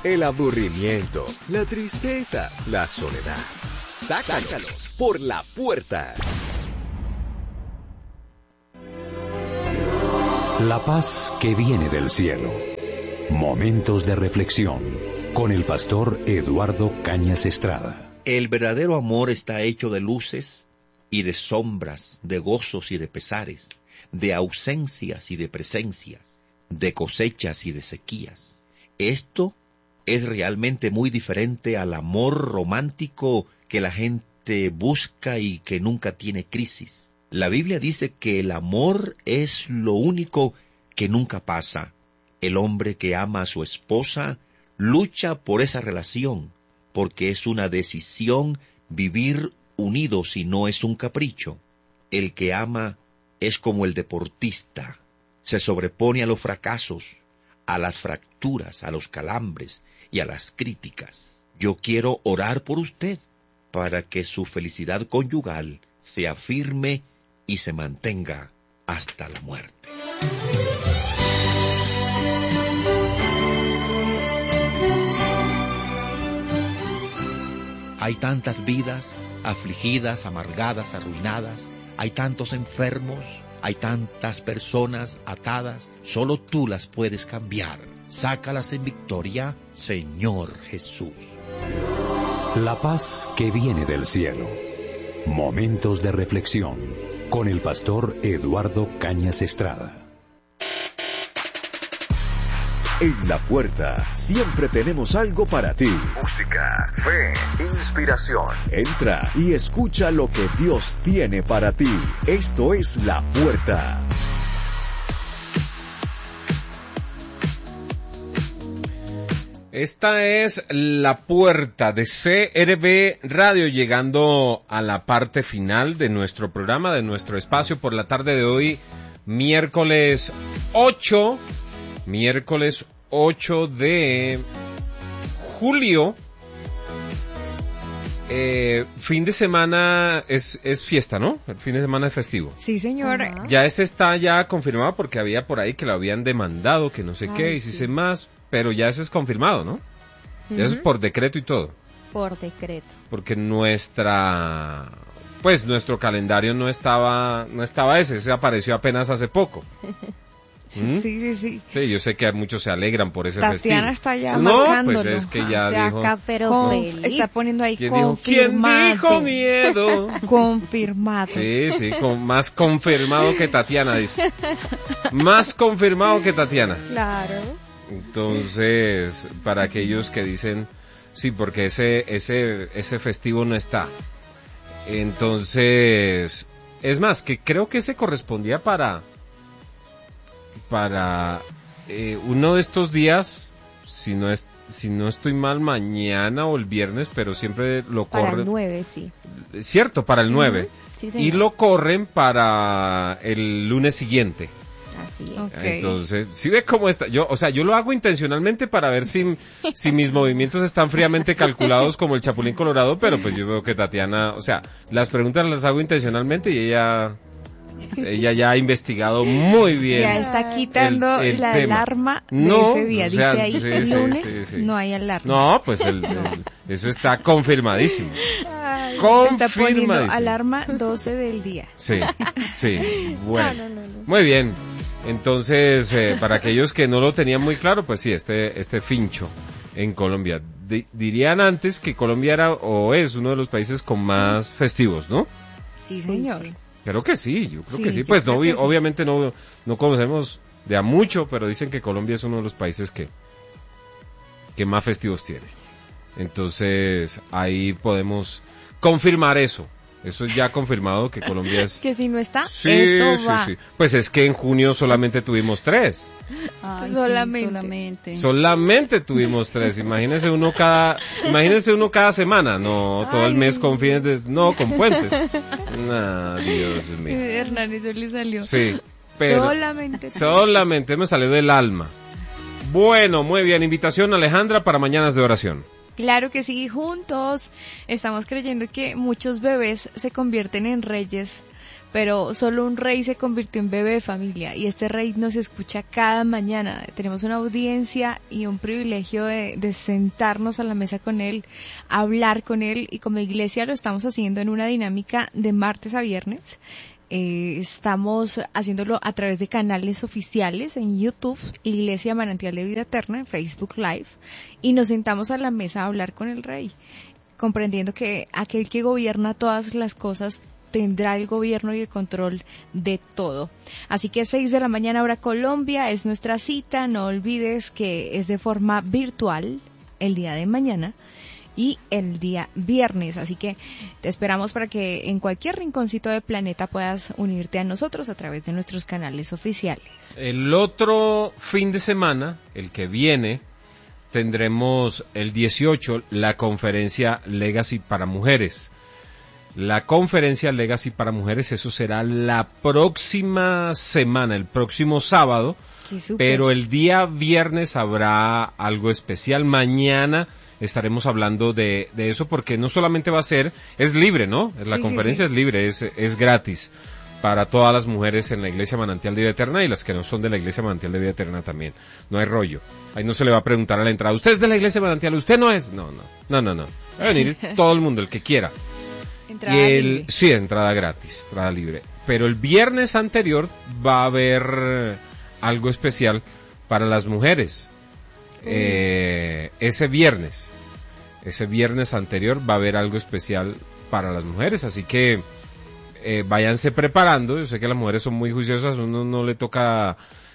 el aburrimiento, la tristeza, la soledad. Sácalos por la puerta. La paz que viene del cielo. Momentos de reflexión con el pastor Eduardo Cañas Estrada. El verdadero amor está hecho de luces y de sombras, de gozos y de pesares, de ausencias y de presencias, de cosechas y de sequías. Esto es realmente muy diferente al amor romántico que la gente busca y que nunca tiene crisis. La Biblia dice que el amor es lo único que nunca pasa. El hombre que ama a su esposa lucha por esa relación, porque es una decisión vivir unidos y no es un capricho. El que ama es como el deportista, se sobrepone a los fracasos, a las fracturas, a los calambres y a las críticas. Yo quiero orar por usted para que su felicidad conyugal sea firme y se mantenga hasta la muerte. Hay tantas vidas afligidas, amargadas, arruinadas. Hay tantos enfermos, hay tantas personas atadas. Solo tú las puedes cambiar. Sácalas en victoria, Señor Jesús. La paz que viene del cielo. Momentos de reflexión con el pastor Eduardo Cañas Estrada. En la puerta siempre tenemos algo para ti. Música, fe, inspiración. Entra y escucha lo que Dios tiene para ti. Esto es La Puerta. Esta es La Puerta de CRB Radio, llegando a la parte final de nuestro programa, de nuestro espacio por la tarde de hoy, miércoles 8 de julio. Fin de semana es fiesta, ¿no? El fin de semana es festivo. Sí, señor. Uh-huh. Ya ese está ya confirmado porque había por ahí que lo habían demandado, que no sé qué, y si sé más, pero ya ese es confirmado, ¿no? Uh-huh. Ya eso es por decreto y todo. Por decreto. Porque nuestro calendario no estaba ese apareció apenas hace poco. Sí. Sí, yo sé que muchos se alegran por ese festivo. Tatiana está ya marcándolo. Pues es que ya dijo... Acá, pero feliz. Está poniendo ahí confirmado. ¿Quién dijo miedo? Confirmado. Sí, más confirmado que Tatiana, dice. Más confirmado que Tatiana. Claro. Entonces, para aquellos que dicen, sí, porque ese festivo no está. Entonces, es más, que creo que ese correspondía para uno de estos días, si no estoy mal, mañana o el viernes, pero siempre lo corren. Para el 9, sí. Cierto, para el 9. Sí, señor. Y lo corren para el lunes siguiente. Así es. Okay. Entonces, ¿sí ve cómo está? Yo lo hago intencionalmente para ver si mis movimientos están fríamente calculados como el Chapulín Colorado, pero pues yo veo que Tatiana, o sea, las preguntas las hago intencionalmente y ella ya ha investigado muy bien. Ya está quitando el la tema. alarma de No, ese día. o sea, Dice ahí, sí, el sí, lunes sí. no hay alarma. No, pues eso está confirmadísimo. Está poniendo alarma 12 del día. Sí, bueno. No. Muy bien. Entonces, para aquellos que no lo tenían muy claro, pues sí, este fincho en Colombia. Dirían antes que Colombia era o es uno de los países con más festivos, ¿no? Sí, señor. Sí. Creo que sí, yo creo que sí. Yo Pues creo que sí. obviamente no conocemos de a mucho, pero dicen que Colombia es uno de los países que más festivos tiene. Entonces, ahí podemos confirmar eso. Eso es ya confirmado que Colombia es... Que si no está, Sí. va. Pues es que en junio solamente tuvimos 3. Ay, Solamente. Solamente tuvimos 3. Imagínese uno cada semana. No, todo el mes con fines con puentes. Dios mío. Hernán, eso le salió. Sí, pero solamente me salió del alma. Bueno, muy bien. Invitación, Alejandra, para mañanas de oración. Claro que sí, juntos estamos creyendo que muchos bebés se convierten en reyes pero solo un rey se convirtió en bebé de familia y este rey nos escucha cada mañana. Tenemos una audiencia y un privilegio de sentarnos a la mesa con él, hablar con él, y como iglesia lo estamos haciendo en una dinámica de martes a viernes. Estamos haciéndolo a través de canales oficiales en YouTube, Iglesia Manantial de Vida Eterna, en Facebook Live, y nos sentamos a la mesa a hablar con el Rey, comprendiendo que aquel que gobierna todas las cosas tendrá el gobierno y el control de todo. Así que 6 de la mañana hora Colombia es nuestra cita. No olvides que es de forma virtual el día de mañana y el día viernes, así que te esperamos para que en cualquier rinconcito del planeta puedas unirte a nosotros a través de nuestros canales oficiales. El otro fin de semana, el que viene, tendremos el 18 la conferencia Legacy para Mujeres. La conferencia Legacy para Mujeres, eso será la próxima semana, el próximo sábado, pero el día viernes habrá algo especial. Mañana estaremos hablando de eso, porque no solamente va a ser, es libre, ¿no? La conferencia es libre, es gratis para todas las mujeres en la Iglesia Manantial de Vida Eterna y las que no son de la Iglesia Manantial de Vida Eterna también. No hay rollo. Ahí no se le va a preguntar a la entrada, ¿usted es de la Iglesia Manantial? ¿Usted no es? No. Va a venir todo el mundo, el que quiera. Entrada libre. Sí, entrada gratis, entrada libre. Pero el viernes anterior va a haber algo especial para las mujeres. Ese viernes anterior va a haber algo especial para las mujeres, así que váyanse preparando. Yo sé que las mujeres son muy juiciosas, uno no le toca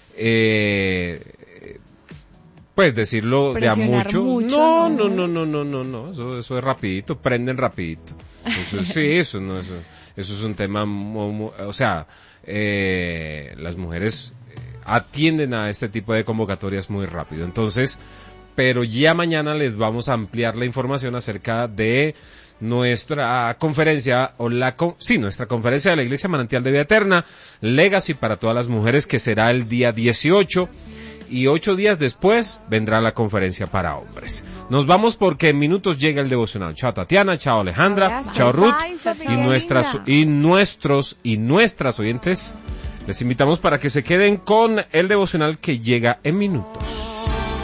pues decirlo presionar de a mucho. No. Eso es rapidito, prenden rapidito. Eso es un tema o sea, las mujeres atienden a este tipo de convocatorias muy rápido. Entonces, pero ya mañana les vamos a ampliar la información acerca de nuestra conferencia, nuestra conferencia de la Iglesia Manantial de Vida Eterna, Legacy para todas las mujeres, que será el día 18, y 8 días después vendrá la conferencia para hombres. Nos vamos porque en minutos llega el devocional. Chao Tatiana, chao Alejandra, chao Ruth, y nuestras oyentes. Les invitamos para que se queden con el devocional que llega en minutos.